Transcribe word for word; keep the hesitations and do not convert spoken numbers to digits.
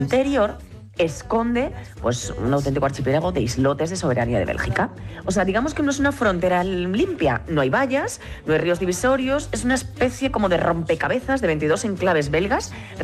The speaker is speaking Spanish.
interior esconde pues un auténtico archipiélago de islotes de soberanía de Bélgica. O sea, digamos que no es una frontera limpia, no hay vallas, no hay ríos divisorios, es una especie como de rompecabezas de veintidós enclaves belgas